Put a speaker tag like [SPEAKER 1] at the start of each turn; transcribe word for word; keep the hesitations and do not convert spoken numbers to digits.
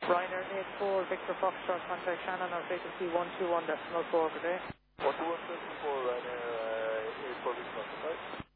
[SPEAKER 1] Ryanair eight four, Victor Foxtrot, contact Shannon on frequency one two one decimal four per day.
[SPEAKER 2] one two one decimal four, Ryanair uh, eight four, Victor Foxtrot, right?